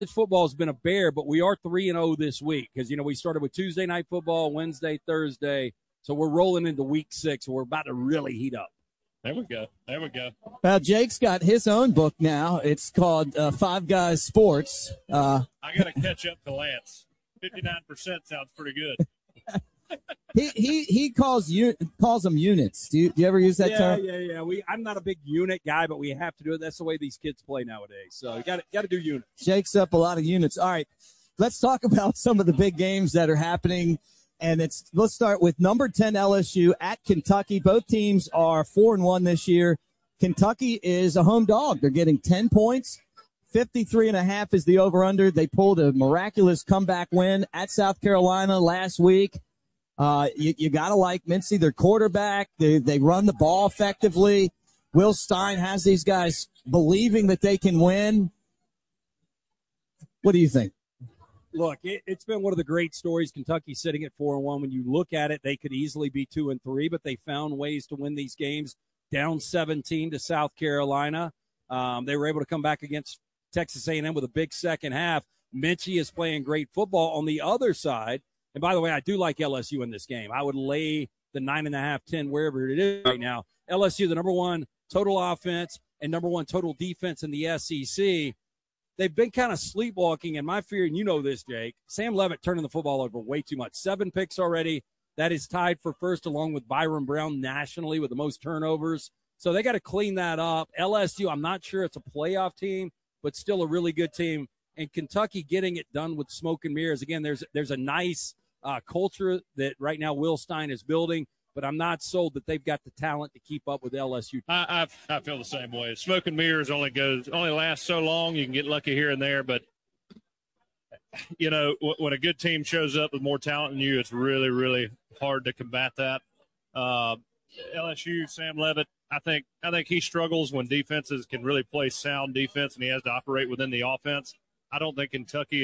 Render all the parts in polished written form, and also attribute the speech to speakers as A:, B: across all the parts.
A: football has been a bear, but we are 3-0 this week because, we started with Tuesday night football, Wednesday, Thursday. So we're rolling into week 6. So we're about to really heat up.
B: There we go.
C: Well, Jake's got his own book now. It's called Five Guys Sports.
B: I got to catch up to Lance. 59% sounds pretty good.
C: He calls them units. Do you ever use that term?
A: Yeah. I'm not a big unit guy, but we have to do it. That's the way these kids play nowadays. So you got to do units.
C: Jake's up a lot of units. All right, let's talk about some of the big games that are happening. And let's start with number 10 LSU at Kentucky. Both teams are 4-1 this year. Kentucky is a home dog. They're getting 10 points. 53.5 is the over-under. They pulled a miraculous comeback win at South Carolina last week. You got to like Mincy, their quarterback. They run the ball effectively. Will Stein has these guys believing that they can win. What do you think?
A: Look, it's been one of the great stories. Kentucky sitting at 4-1. When you look at it, they could easily be 2-3, but they found ways to win these games. Down 17 to South Carolina. They were able to come back against Texas A&M with a big second half. Minchie is playing great football. On the other side, and by the way, I do like LSU in this game. I would lay the 9.5, 10, wherever it is right now. LSU, the number 1 total offense and number 1 total defense in the SEC. They've been kind of sleepwalking, and my fear, and you know this, Jake, Sam Leavitt turning the football over way too much. 7 picks already. That is tied for first along with Byron Brown nationally with the most turnovers. So they got to clean that up. LSU, I'm not sure it's a playoff team, but still a really good team. And Kentucky getting it done with smoke and mirrors. Again, there's a nice culture that right now Will Stein is building, but I'm not sold that they've got the talent to keep up with LSU.
B: I feel the same way. Smoke and mirrors only lasts so long. You can get lucky here and there, but when a good team shows up with more talent than you, it's really, really hard to combat that. LSU, Sam Leavitt, I think he struggles when defenses can really play sound defense and he has to operate within the offense. I don't think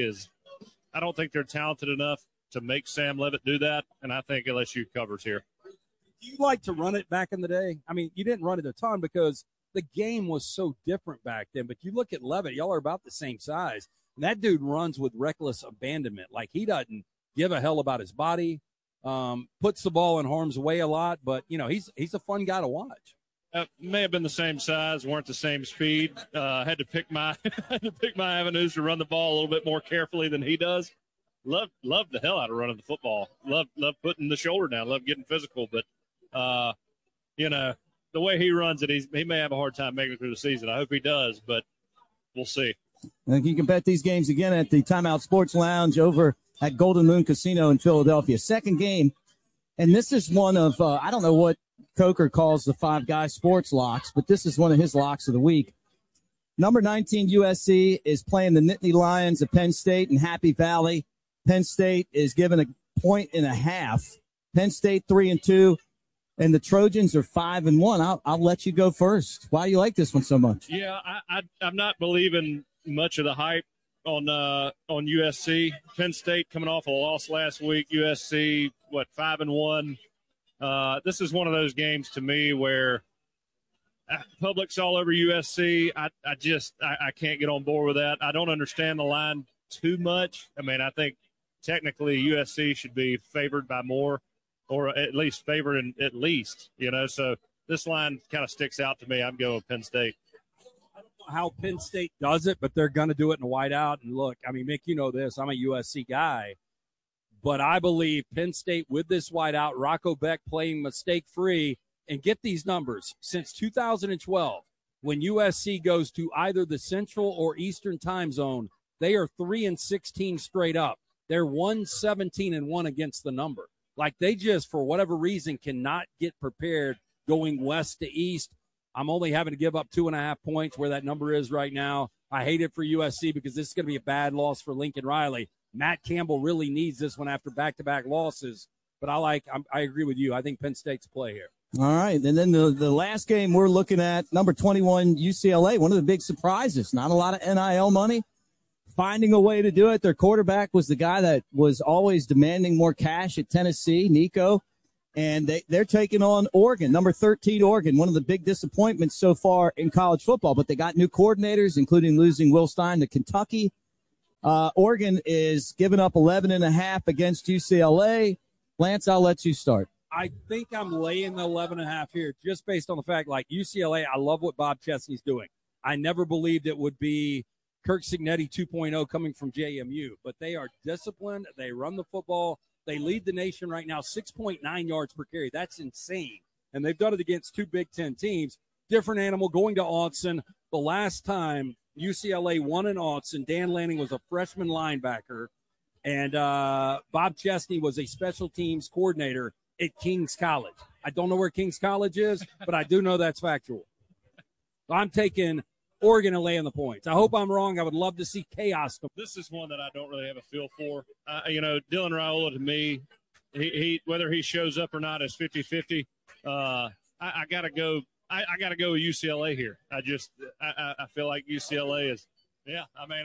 B: they're talented enough to make Sam Leavitt do that, and I think LSU covers here.
A: Do you like to run it back in the day? I mean, you didn't run it a ton because the game was so different back then, but you look at Leavitt, y'all are about the same size, and that dude runs with reckless abandonment. Like, he doesn't give a hell about his body, puts the ball in harm's way a lot, but, he's a fun guy to watch.
B: May have been the same size, weren't the same speed. Had to pick my avenues to run the ball a little bit more carefully than he does. Love the hell out of running the football. Love putting the shoulder down. Love getting physical. But, the way he runs it, he may have a hard time making it through the season. I hope he does, but we'll see.
C: And you can bet these games again at the Timeout Sports Lounge over at Golden Moon Casino in Philadelphia. Second game, and this is one of, I don't know what Coker calls the Five Guys Sports locks, but this is one of his locks of the week. Number 19 USC is playing the Nittany Lions of Penn State in Happy Valley. Penn State is given 1.5. Penn State 3-2, and the Trojans are 5-1. I'll let you go first. Why do you like this one so much?
B: Yeah, I'm not believing much of the hype on USC. Penn State coming off a loss last week. USC 5-1. This is one of those games to me where public's all over USC. I can't get on board with that. I don't understand the line too much. I mean, I think technically USC should be favored by more, or at least favored at least, so this line kind of sticks out to me. I'm going with Penn State.
A: I don't know how Penn State does it, but they're going to do it in whiteout. And look, I mean, Mick, you know this. I'm a USC guy. But I believe Penn State with this whiteout, Rocco Beck playing mistake-free, and get these numbers. Since 2012, when USC goes to either the Central or Eastern time zone, they are 3-16 straight up. They're 1-17-1 against the number. Like, they just, for whatever reason, cannot get prepared going west to east. I'm only having to give up 2.5 points where that number is right now. I hate it for USC because this is going to be a bad loss for Lincoln Riley. Matt Campbell really needs this one after back-to-back losses. But I agree with you. I think Penn State's play here.
C: All right, and then the last game we're looking at, number 21, UCLA, one of the big surprises. Not a lot of NIL money. Finding a way to do it. Their quarterback was the guy that was always demanding more cash at Tennessee, Nico. And they're taking on Oregon, number 13 Oregon, one of the big disappointments so far in college football. But they got new coordinators, including losing Will Stein to Kentucky. Oregon is giving up 11.5 against UCLA. Lance, I'll let you start.
A: I think I'm laying the 11.5 here just based on the fact, like UCLA, I love what Bob Chesney's doing. I never believed it would be Kirk Cignetti 2.0 coming from JMU, but they are disciplined. They run the football. They lead the nation right now, 6.9 yards per carry. That's insane. And they've done it against two Big Ten teams. Different animal going to Autzen. The last time UCLA won in Autzen, Dan Lanning was a freshman linebacker, and Bob Chesney was a special teams coordinator at King's College. I don't know where King's College is, but I do know that's factual. I'm taking Oregon and laying the points. I hope I'm wrong. I would love to see chaos.
B: This is one that I don't really have a feel for. Dylan Raiola, to me, he whether he shows up or not is 50-50. I got to go. I got to go with UCLA here. I feel like UCLA is. Yeah, I mean,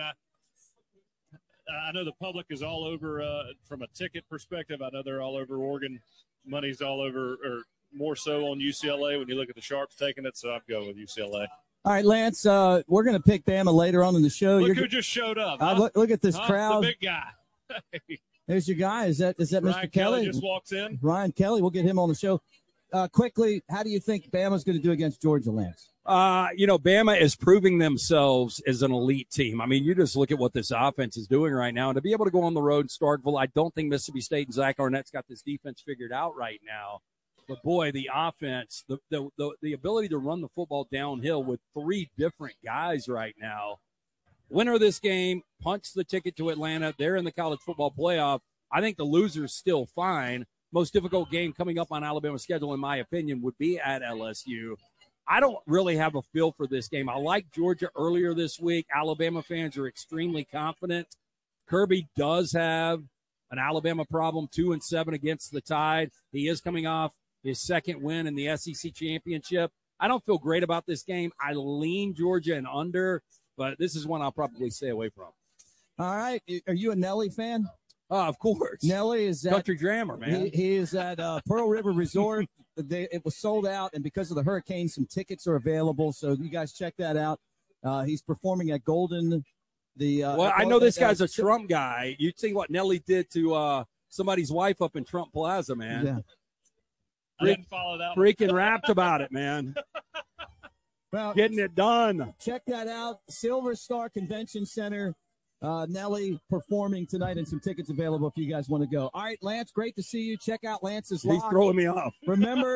B: I know the public is all over from a ticket perspective. I know they're all over Oregon. Money's all over, or more so on UCLA when you look at the Sharps taking it. So I'd go with UCLA.
C: All right, Lance, we're going to pick Bama later on in the show.
B: Look who just showed up. Huh?
C: Look at this crowd.
B: The big guy.
C: There's your guy. Is that
B: Ryan
C: Mr. Kelly?
B: Just walks in.
C: Ryan Kelly. We'll get him on the show. Quickly, how do you think Bama's going to do against Georgia, Lance?
A: Bama is proving themselves as an elite team. I mean, you just look at what this offense is doing right now. And to be able to go on the road in Starkville, I don't think Mississippi State and Zach Arnett's got this defense figured out right now. But, boy, the offense, the ability to run the football downhill with three different guys right now. Winner of this game, punch the ticket to Atlanta. They're in the college football playoff. I think the loser's still fine. Most difficult game coming up on Alabama's schedule, in my opinion, would be at LSU. I don't really have a feel for this game. I like Georgia earlier this week. Alabama fans are extremely confident. Kirby does have an Alabama problem, 2-7 against the Tide. He is coming off his second win in the SEC championship. I don't feel great about this game. I lean Georgia and under, but this is one I'll probably stay away from.
C: All right. Are you a Nelly fan?
A: Of course.
C: Nelly is
A: country drummer, man.
C: He is at Pearl River Resort. It was sold out, and because of the hurricane, some tickets are available. So you guys check that out. He's performing at Golden.
A: I know this guy's a Trump guy. You see what Nelly did to somebody's wife up in Trump Plaza, man.
C: Yeah.
B: I didn't follow that.
A: Freaking rapped about it, man.
C: Well,
A: getting it done.
C: Check that out. Silver Star Convention Center. Nelly performing tonight, and some tickets available if you guys want to go. All right, Lance, great to see you. Check out Lance's Lock.
A: He's throwing me off.
C: Remember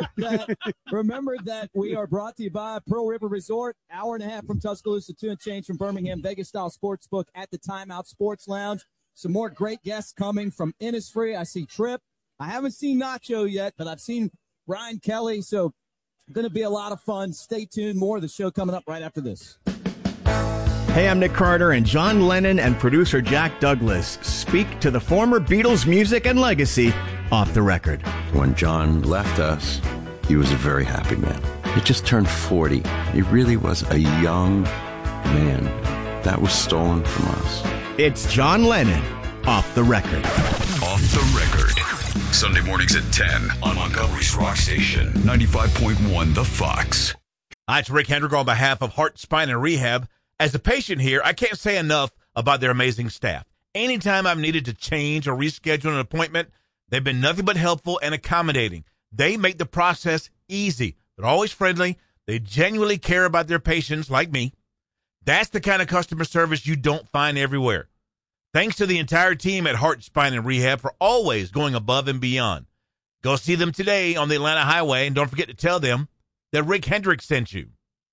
C: that we are brought to you by Pearl River Resort, hour and a half from Tuscaloosa, 2 and change from Birmingham, Vegas-style sportsbook at the Timeout Sports Lounge. Some more great guests coming from Innisfree. I see Tripp. I haven't seen Nacho yet, but I've seen Ryan Kelly, so going to be a lot of fun. Stay tuned. More of the show coming up right after this.
D: Hey, I'm Nick Carter, and John Lennon and producer Jack Douglas speak to the former Beatles' music and legacy off the record.
E: When John left us, he was a very happy man. He just turned 40. He really was a young man. That was stolen from us.
D: It's John Lennon, Off the Record.
F: Off the Record. Sunday mornings at 10 on Montgomery's Rock Station, 95.1 The Fox.
G: Hi, it's Rick Hendrick on behalf of Heart, Spine, and Rehab. As a patient here, I can't say enough about their amazing staff. Anytime I've needed to change or reschedule an appointment, they've been nothing but helpful and accommodating. They make the process easy. They're always friendly. They genuinely care about their patients like me. That's the kind of customer service you don't find everywhere. Thanks to the entire team at Heart, Spine, and Rehab for always going above and beyond. Go see them today on the Atlanta Highway, and don't forget to tell them that Rick Hendrick sent you.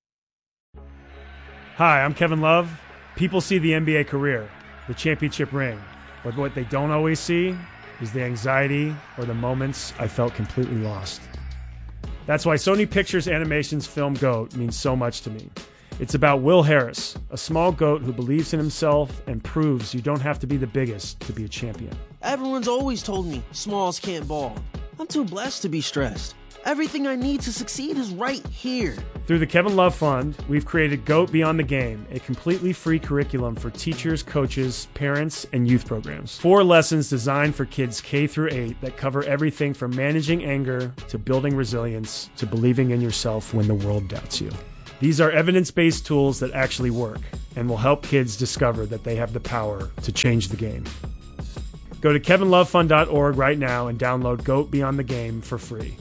H: Hi, I'm Kevin Love. People see the NBA career, the championship ring, but what they don't always see is the anxiety or the moments I felt completely lost. That's why Sony Pictures Animation's film GOAT means so much to me. It's about Will Harris, a small goat who believes in himself and proves you don't have to be the biggest to be a champion.
I: Everyone's always told me smalls can't ball. I'm too blessed to be stressed. Everything I need to succeed is right here.
H: Through the Kevin Love Fund, we've created GOAT Beyond the Game, a completely free curriculum for teachers, coaches, parents, and youth programs. 4 lessons designed for kids K through 8 that cover everything from managing anger to building resilience to believing in yourself when the world doubts you. These are evidence-based tools that actually work. and will help kids discover that they have the power to change the game. Go to kevinlovefund.org right now and download GOAT Beyond the Game for free.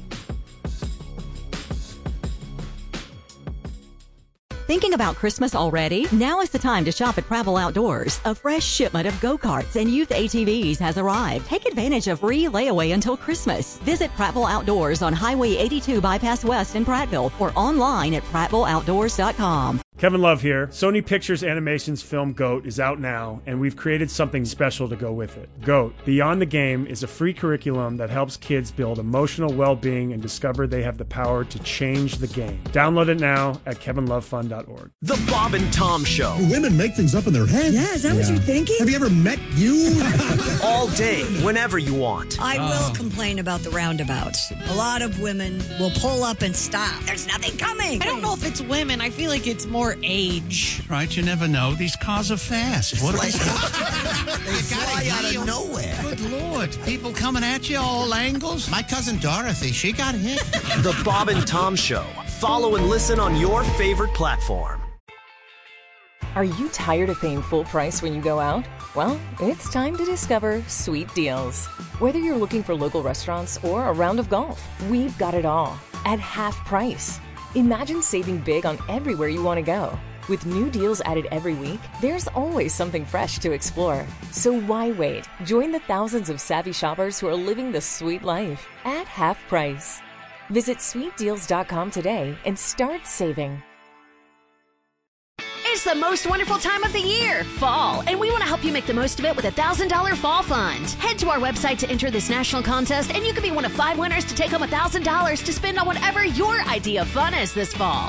J: Thinking about Christmas already? Now is the time to shop at Prattville Outdoors. A fresh shipment of go-karts and youth ATVs has arrived. Take advantage of free layaway until Christmas. Visit Prattville Outdoors on Highway 82 Bypass West in Prattville or online at prattvilleoutdoors.com.
H: Kevin Love here. Sony Pictures Animation's film GOAT is out now, and we've created something special to go with it. GOAT, Beyond the Game, is a free curriculum that helps kids build emotional well-being and discover they have the power to change the game. Download it now at kevinlovefund.org.
K: The Bob and Tom Show.
L: Do women make things up in their head?
M: Yeah, is that what you're thinking?
L: Have you ever met you?
K: All day, whenever you want.
M: I will complain about the roundabouts. A lot of women will pull up and stop. There's nothing coming.
N: I don't know if it's women. I feel like it's more age.
O: Right, you never know. These cars are fast. What are they
P: fly out of nowhere.
O: Good Lord. People coming at you all angles. My cousin Dorothy, she got hit.
K: The Bob and Tom Show. Follow and listen on your favorite platform.
Q: Are you tired of paying full price when you go out? Well, it's time to discover Sweet Deals. Whether you're looking for local restaurants or a round of golf, we've got it all at half price. Imagine saving big on everywhere you want to go. With new deals added every week, there's always something fresh to explore. So why wait? Join the thousands of savvy shoppers who are living the sweet life at half price. Visit sweetdeals.com today and start saving.
R: It's the most wonderful time of the year, fall, and we want to help you make the most of it with a $1,000 fall fund. Head to our website to enter this national contest, and you could be one of 5 winners to take home $1,000 to spend on whatever your idea of fun is this fall.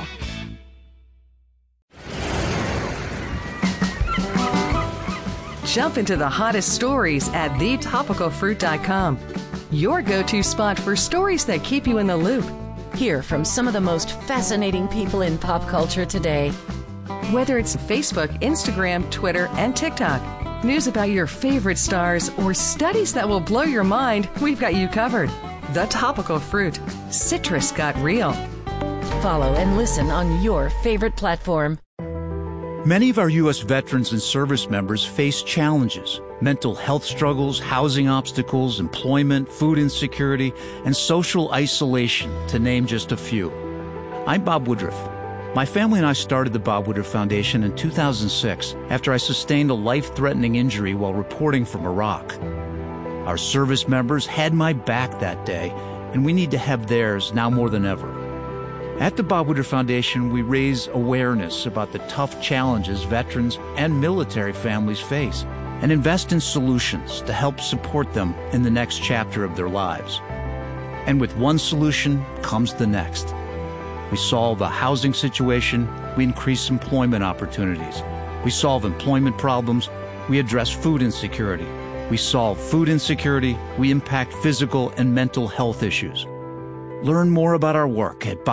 S: Jump into the hottest stories at thetopicalfruit.com. Your go-to spot for stories that keep you in the loop. Hear from some of the most fascinating people in pop culture today. Whether it's Facebook, Instagram, Twitter, and TikTok, news about your favorite stars, or studies that will blow your mind, we've got you covered. The Topical Fruit. Citrus got real.
Q: Follow and listen on your favorite platform.
T: Many of our U.S. veterans and service members face challenges: mental health struggles, housing obstacles, employment, food insecurity, and social isolation, to name just a few. I'm Bob Woodruff. My family and I started the Bob Woodruff Foundation in 2006 after I sustained a life-threatening injury while reporting from Iraq. Our service members had my back that day, and we need to have theirs now more than ever. At the Bob Woodruff Foundation, we raise awareness about the tough challenges veterans and military families face and invest in solutions to help support them in the next chapter of their lives. And with one solution comes the next. We solve a housing situation, we increase employment opportunities. We solve employment problems, we address food insecurity. We solve food insecurity, we impact physical and mental health issues. Learn more about our work at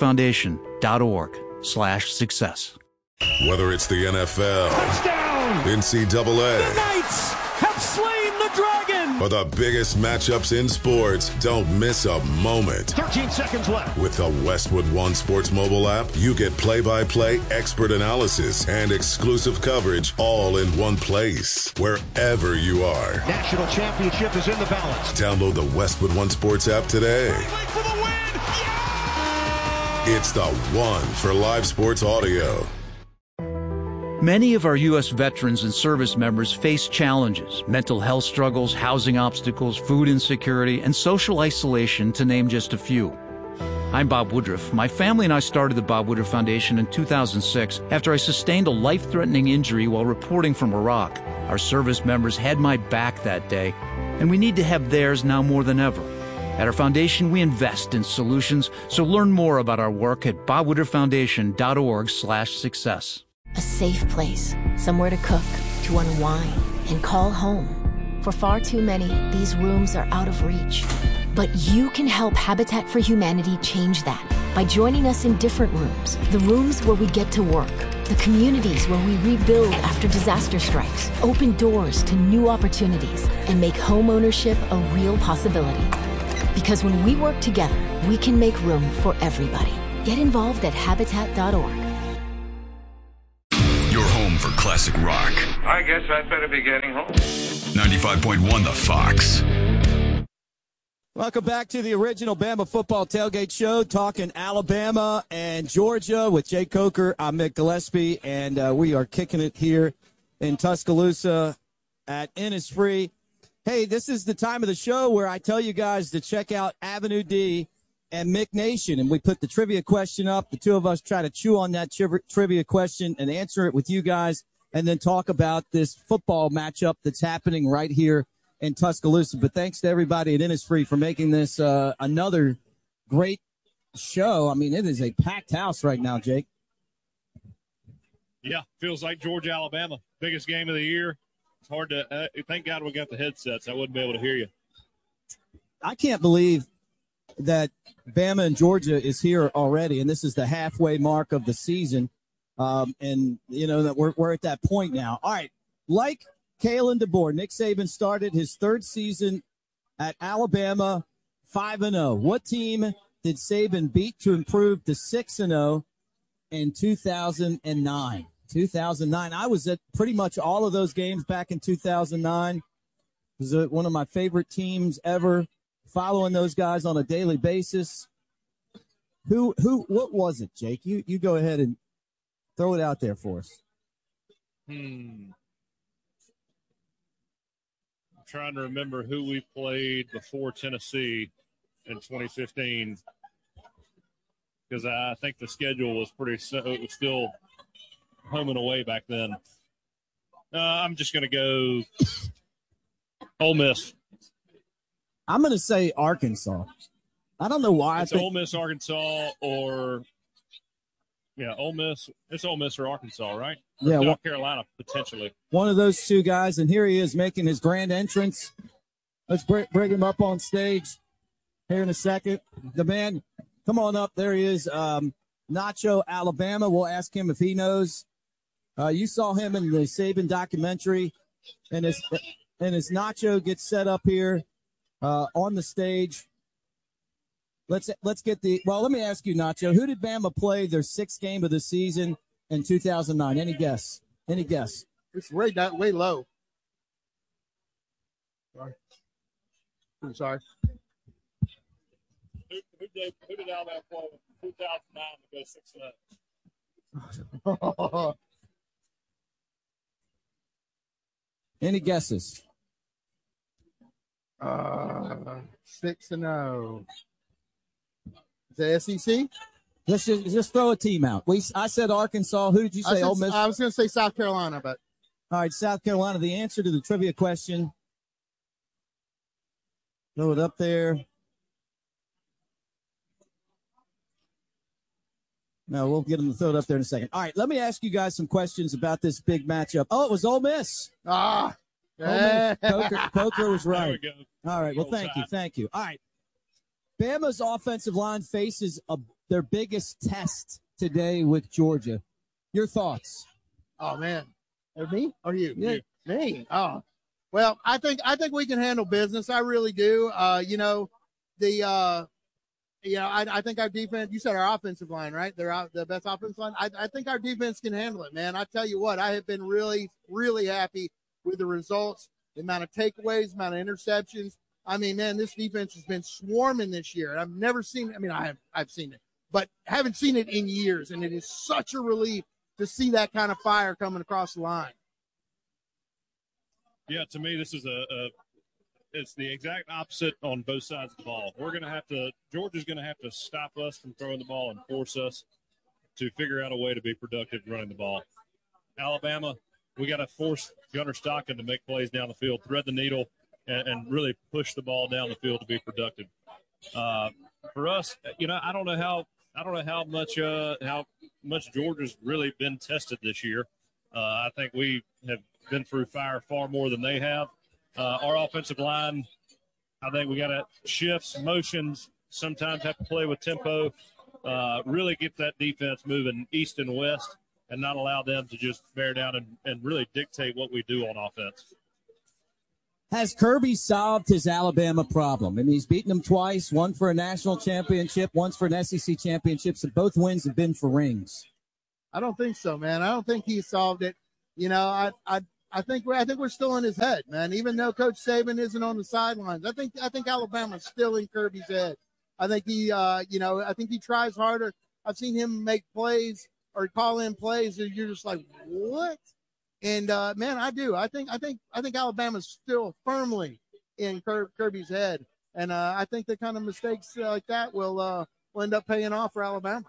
T: bobwoodrufffoundation.org/success.
U: Whether it's the NFL, touchdown, NCAA,
V: the Knights have slain the dragon,
U: or the biggest matchups in sports, don't miss a moment.
V: 13 seconds left.
U: With the Westwood One Sports mobile app, you get play-by-play expert analysis and exclusive coverage all in one place, wherever you are.
V: National championship is in the balance.
U: Download the Westwood One Sports app today.
V: For the win! Yeah!
U: It's the one for live sports audio.
T: Many of our U.S. veterans and service members face challenges: mental health struggles, housing obstacles, food insecurity, and social isolation, to name just a few. I'm Bob Woodruff. My family and I started the Bob Woodruff Foundation in 2006 after I sustained a life-threatening injury while reporting from Iraq. Our service members had my back that day, and we need to have theirs now more than ever. At our foundation, we invest in solutions, so learn more about our work at bobwoodrufffoundation.org/success.
W: A safe place, somewhere to cook, to unwind, and call home. For far too many, these rooms are out of reach. But you can help Habitat for Humanity change that by joining us in different rooms. The rooms where we get to work, the communities where we rebuild after disaster strikes, open doors to new opportunities, and make home ownership a real possibility. Because when we work together, we can make room for everybody. Get involved at Habitat.org.
F: classic rock.
A: I guess I'd better be getting home.
F: 95.1 The Fox.
B: Welcome back to the original Bama Football Tailgate Show, talking Alabama and Georgia with Jay Coker. I'm Mick Gillespie, and we are kicking it here in Tuscaloosa at Innisfree. Hey, this is the time of the show where I tell you guys to check out Avenue D and Mick Nation, and we put the trivia question up. The two of us try to chew on that trivia question and answer it with you guys, and then talk about this football matchup that's happening right here in Tuscaloosa. But thanks to everybody at Innisfree for making this another great show. I mean, it is a packed house right now, Jake.
C: Yeah, feels like Georgia, Alabama. Biggest game of the year. It's hard to thank God we got the headsets. I wouldn't be able to hear you. I
B: can't believe that Bama and Georgia is here already, and this is the halfway mark of the season. And, you know, that we're at that point now. All right, like Kalen DeBoer, Nick Saban started his third season at Alabama 5-0. What team did Saban beat to improve to 6-0 in 2009? 2009. I was at pretty much all of those games back in 2009. It was one of my favorite teams ever, following those guys on a daily basis. What was it, Jake? You go ahead and throw it out there for us.
C: I'm trying to remember who we played before Tennessee in 2015, because I think the schedule was it was still home and away back then. I'm just going to go Ole Miss.
B: I'm going to say Arkansas. I don't know why.
C: It's Ole Miss, Arkansas, or Ole Miss. It's Ole Miss or Arkansas, right?
B: Yeah,
C: North Carolina potentially.
B: One of those two guys, and here he is making his grand entrance. Let's bring him up on stage here in a second. The man, come on up. There he is. Nacho Alabama. We'll ask him if he knows. You saw him in the Saban documentary, and as Nacho gets set up here on the stage, let's get let me ask you, Nacho, who did Bama play their sixth game of the season in 2009? Any guess?
X: It's way low. Sorry. I'm sorry.
C: Who did Alabama play in 2009 to go 6-0?
B: Any guesses?
X: 6-0. Is the SEC?
B: Let's just throw a team out. I said Arkansas. Who did you say? Ole Miss?
X: I was going to say South Carolina, but
B: all right, South Carolina. The answer to the trivia question. Throw it up there. No, we'll get them to throw it up there in a second. All right, let me ask you guys some questions about this big matchup. Oh, it was Ole Miss.
X: Yeah.
B: Coker was right.
C: There we go.
B: All right, well, thank you. All right, Bama's offensive line faces their biggest test today with Georgia. Your thoughts?
X: Oh, man. Me or you?
B: Yeah.
X: Me. Oh, well, I think we can handle business. I really do. I think our defense, you said our offensive line, right? They're out the best offensive line. I think our defense can handle it, man. I tell you what, I have been really, really happy with the results, the amount of takeaways, the amount of interceptions. I mean, man, this defense has been swarming this year. I've never seen, I've seen it, but haven't seen it in years. And it is such a relief to see that kind of fire coming across the line.
C: Yeah, to me, this is it's the exact opposite on both sides of the ball. Georgia's going to have to stop us from throwing the ball and force us to figure out a way to be productive running the ball. Alabama, we got to force Gunnar Stockton to make plays down the field, thread the needle, and really push the ball down the field to be productive. For us, I don't know how much Georgia's really been tested this year. I think we have been through fire far more than they have. Our offensive line, I think we got to shifts, motions, sometimes have to play with tempo, really get that defense moving east and west and not allow them to just bear down and really dictate what we do on offense.
B: Has Kirby solved his Alabama problem? I mean, he's beaten them twice, one for a national championship, once for an SEC championship, and both wins have been for rings.
X: I don't think so, man. I don't think he solved it. You know, I think we're still in his head, man. Even though Coach Saban isn't on the sidelines, I think Alabama's still in Kirby's head. I think I think he tries harder. I've seen him make plays or call in plays that you're just like, what? And man, I do. I think Alabama's still firmly in Kirby's head, and I think the kind of mistakes like that will end up paying off for Alabama.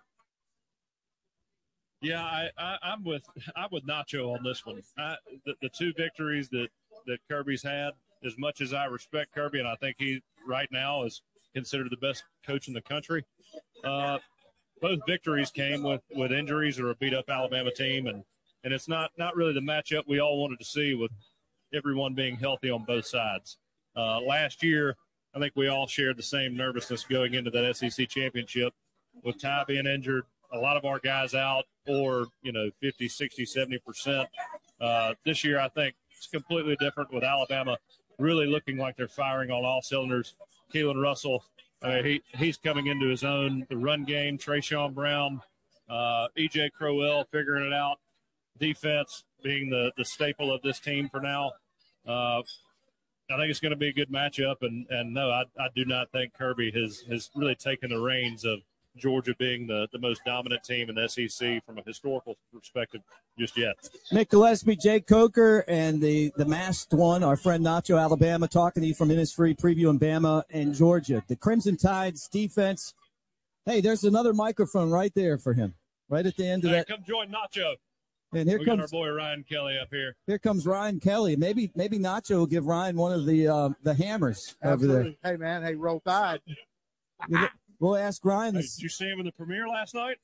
C: Yeah, I'm with Nacho on this one. The two victories that Kirby's had, as much as I respect Kirby, and I think he right now is considered the best coach in the country, both victories came with injuries or a beat-up Alabama team, and it's not really the matchup we all wanted to see with everyone being healthy on both sides. Last year, I think we all shared the same nervousness going into that SEC championship with Ty being injured, a lot of our guys out, or 50, 60, 70%. This year, I think it's completely different with Alabama really looking like they're firing on all cylinders. Keelan Russell, he's coming into his own. The run game, Trayshawn Brown, E.J. Crowell figuring it out. Defense being the staple of this team for now. I think it's going to be a good matchup, and no, I do not think Kirby has really taken the reins of Georgia being the most dominant team in the SEC from a historical perspective just yet.
B: Mick Gillespie, Jay Coker, and the masked one, our friend Nacho Alabama, talking to you from Innisfree, previewing Bama and Georgia. The Crimson Tide's defense. Hey, there's another microphone right there for him, right at the end of that.
C: Come join Nacho.
B: And here
C: we
B: comes
C: got our boy Ryan Kelly up here.
B: Here comes Ryan Kelly. Maybe Nacho will give Ryan one of the hammers over there.
X: Hey man, roll Tide.
B: We'll ask Ryan.
C: Did you see him in the premiere last night?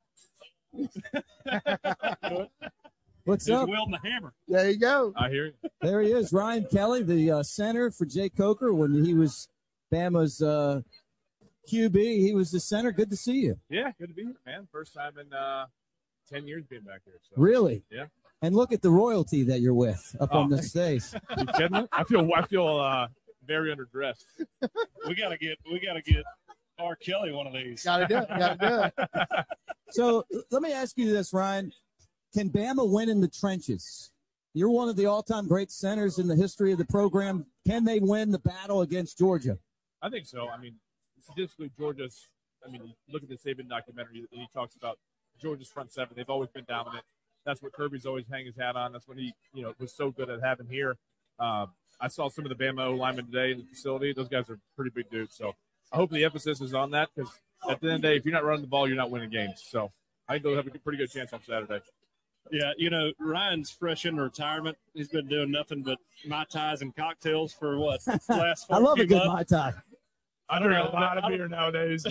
B: What's
C: He's
B: up?
C: wielding the hammer.
X: There you go.
C: I hear you.
B: There he is, Ryan Kelly, the center for Jay Coker when he was Bama's QB. He was the center. Good to see you.
D: Yeah, good to be here, man. First time in 10 years being back here. So.
B: Really?
D: Yeah.
B: And look at the royalty that you're with up on the stage.
D: You kidding me? I feel very underdressed.
C: We gotta get R. Kelly one of these.
X: Gotta do it.
B: So let me ask you this, Ryan. Can Bama win in the trenches? You're one of the all-time great centers in the history of the program. Can they win the battle against Georgia?
D: I think so. I mean, statistically, Georgia's – I mean, look at the Saban documentary, and he talks about Georgia's front seven. They've always been dominant. That's what Kirby's always hang his hat on. That's what he, was so good at having here. I saw some of the Bama O-linemen today in the facility. Those guys are pretty big dudes. So I hope the emphasis is on that because at the end of the day, if you're not running the ball, you're not winning games. So I think they'll have a pretty good chance on Saturday.
C: Yeah, Ryan's fresh into retirement. He's been doing nothing but Mai Tais and cocktails for what, last 4
B: I love a good
C: months?
B: Mai Tai.
D: I drink a lot of beer nowadays.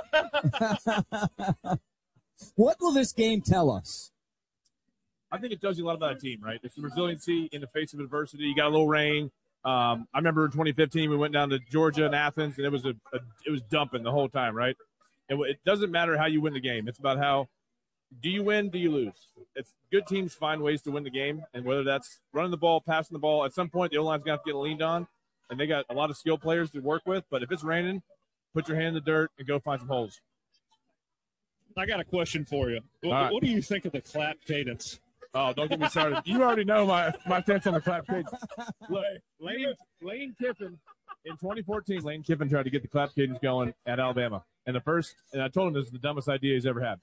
B: What will this game tell us?
D: I think it tells you a lot about a team, right? It's the resiliency in the face of adversity. You got a little rain. I remember in 2015 we went down to Georgia and Athens, and it was dumping the whole time, right? And it doesn't matter how you win the game. It's about how do you win, do you lose? It's good teams find ways to win the game, and whether that's running the ball, passing the ball, at some point the O-line's going to have to get leaned on, and they got a lot of skilled players to work with. But if it's raining, put your hand in the dirt and go find some holes.
C: I got a question for you. What do you think of the clap cadence?
D: Oh, don't get me started. You already know my stance on the clap cadence. Look, Lane Kiffin, in 2014, Lane Kiffin tried to get the clap cadence going at Alabama. And I told him this is the dumbest idea he's ever had.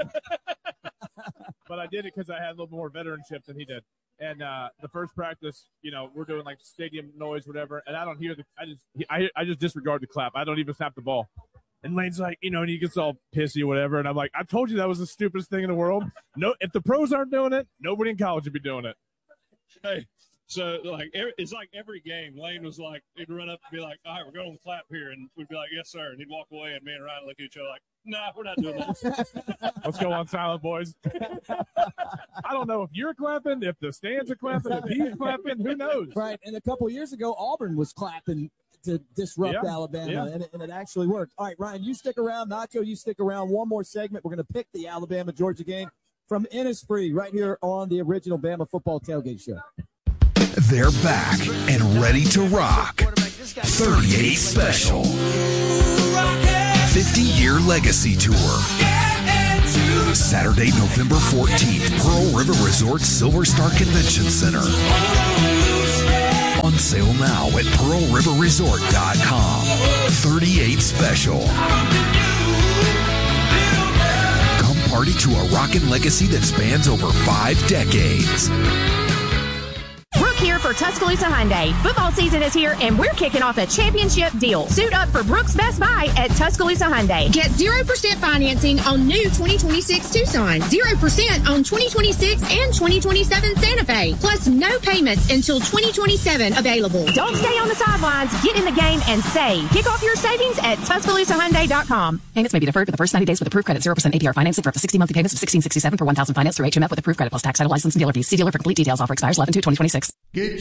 D: But I did it because I had a little more veteranship than he did. And the first practice, we're doing like stadium noise, whatever, and I don't hear I just disregard the clap. I don't even snap the ball. And Lane's like, and he gets all pissy or whatever. And I'm like, I told you that was the stupidest thing in the world. No, if the pros aren't doing it, nobody in college would be doing it.
C: Hey, so it's like every game, Lane was like, he'd run up and be like, all right, we're going to clap here. And we'd be like, yes, sir. And he'd walk away, and me and Ryan look at each other like, nah, we're not doing that.
D: Let's go on silent, boys. I don't know if you're clapping, if the stands are clapping, if he's clapping, who knows?
B: Right. And a couple of years ago, Auburn was clapping to disrupt Alabama, and it actually worked. All right, Ryan, you stick around. Nacho, you stick around. One more segment. We're going to pick the Alabama-Georgia game from Innisfree right here on the original Bama Football Tailgate Show.
F: They're back and ready to rock. 38 Special. 50-year legacy tour. Saturday, November 14th, Pearl River Resort Silver Star Convention Center. On sale now at PearlRiverResort.com. 38 special. Come party to a rockin' legacy that spans over 5 decades.
E: Brooke here for Tuscaloosa Hyundai. Football season is here, and we're kicking off a championship deal. Suit up for Brooks Best Buy at Tuscaloosa Hyundai.
G: Get 0% financing on new 2026 Tucson, 0% on 2026 and 2027 Santa Fe, plus no payments until 2027 available.
E: Don't stay on the sidelines. Get in the game and save. Kick off your savings at TuscaloosaHyundai.com.
S: Payments may be deferred for the first 90 days with approved credit. 0% APR financing for up to 60 monthly payments of $1,667 per $1,000 finance through HMF with approved credit plus tax, title, license, and dealer fees. See dealer for complete details. Offer expires 11/2/2026.
I: Get